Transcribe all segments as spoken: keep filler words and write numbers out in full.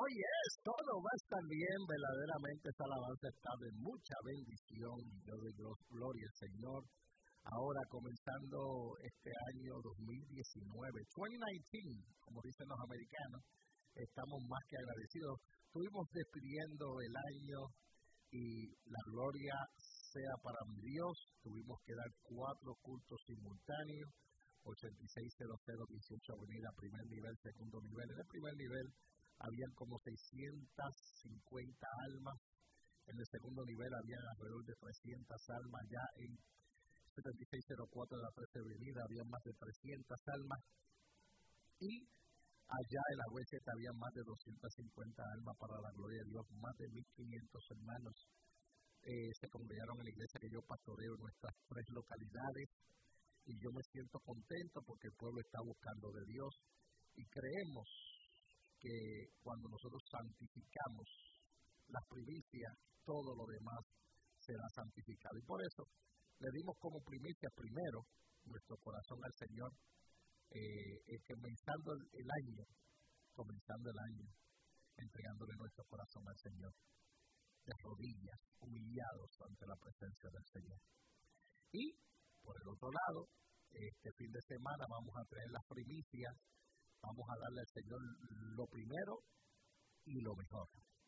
yes, todo va a estar bien, verdaderamente esta alabanza está de mucha bendición y yo doy gloria al Señor. Ahora comenzando este año dos mil diecinueve, twenty nineteen, como dicen los americanos, estamos más que agradecidos. Estuvimos despidiendo el año y la gloria sea para mi Dios. Tuvimos que dar cuatro cultos simultáneos, ochenta y seis cero cero dieciocho Avenida, primer nivel, segundo nivel. En el primer nivel habían como seiscientas cincuenta almas, en el segundo nivel habían alrededor de trescientas almas, ya en setenta y seis cero cuatro de la trece Avenida había más de trescientas almas, y allá en la U S T había más de doscientas cincuenta almas para la gloria de Dios, más de mil quinientos hermanos eh, se congregaron en la iglesia que yo pastoreo en nuestras tres localidades, y yo me siento contento porque el pueblo está buscando de Dios, y creemos que cuando nosotros santificamos las primicias, todo lo demás será santificado. Y por eso le dimos como primicia primero nuestro corazón al Señor, eh, eh, comenzando el, el año, comenzando el año, entregándole nuestro corazón al Señor, de rodillas, humillados ante la presencia del Señor. Y por el otro lado, este fin de semana vamos a traer las primicias. Vamos a darle al Señor lo primero y lo mejor.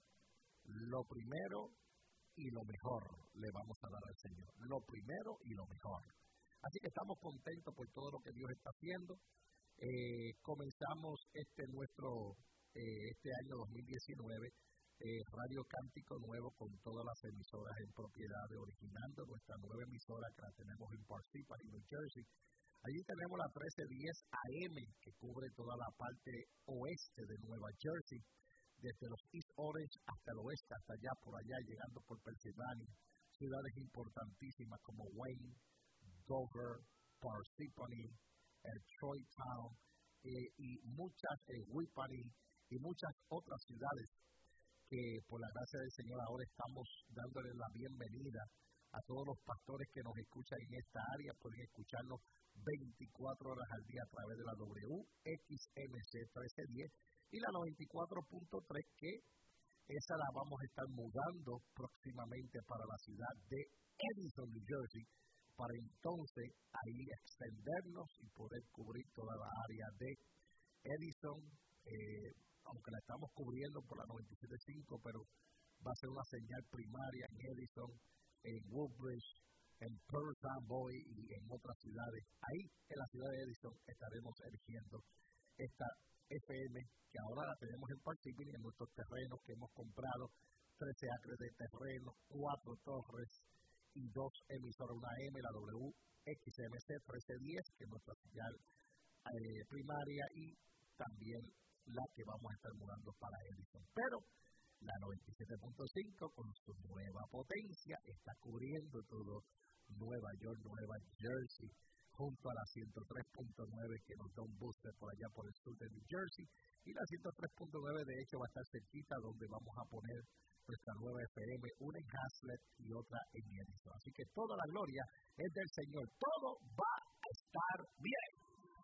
Lo primero y lo mejor le vamos a dar al Señor. Lo primero y lo mejor. Así que estamos contentos por todo lo que Dios está haciendo. Eh, comenzamos este nuestro eh, este año dos mil diecinueve, eh, Radio Cántico Nuevo, con todas las emisoras en propiedad, originando nuestra nueva emisora que la tenemos en Parsippany, New Jersey. Allí tenemos la trece diez A M, que cubre toda la parte oeste de Nueva Jersey, desde los East Orange hasta el oeste, hasta allá, por allá, llegando por Pennsylvania, ciudades importantísimas como Wayne, Dover, Parsippany, eh, Troy Town, eh, y muchas, eh, Whippany, y muchas otras ciudades que por la gracia del Señor ahora estamos dándole la bienvenida a todos los pastores que nos escuchan en esta área. Pueden escucharnos veinticuatro horas al día a través de la W X M C trece diez y la noventa y cuatro punto tres, que esa la vamos a estar mudando próximamente para la ciudad de Edison, New Jersey, para entonces ahí extendernos y poder cubrir toda la área de Edison, eh, aunque la estamos cubriendo por la noventa y siete punto cinco, pero va a ser una señal primaria en Edison, en Woodbridge, en Pearl Amboy y en otras ciudades. Ahí, en la ciudad de Edison, estaremos eligiendo esta F M, que ahora la tenemos en Parsippany, en nuestros terrenos que hemos comprado, trece acres de terreno, cuatro torres y dos emisoras, una A M, la W X M C trece diez, que es nuestra señal eh, primaria, y también la que vamos a estar mudando para Edison. Pero la noventa y siete punto cinco, con su nueva potencia, está cubriendo todo Nueva York, Nueva Jersey, junto a la ciento tres punto nueve, que nos da un booster por allá por el sur de New Jersey, y la ciento tres punto nueve de hecho va a estar cerquita donde vamos a poner nuestra nueva F M, una en Hazlet y otra en Edison. Así que toda la gloria es del Señor, todo va a estar bien.